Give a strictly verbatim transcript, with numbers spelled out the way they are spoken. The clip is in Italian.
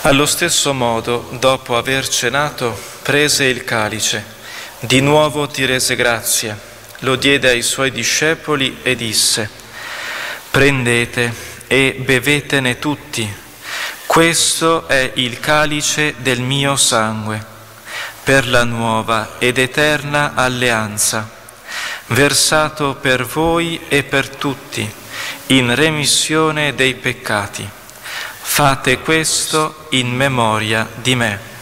Allo stesso modo, dopo aver cenato, prese il calice, di nuovo ti rese grazie, lo diede ai suoi discepoli e disse: prendete e bevetene tutti, questo è il calice del mio sangue, per la nuova ed eterna alleanza, versato per voi e per tutti, in remissione dei peccati. Fate questo in memoria di me.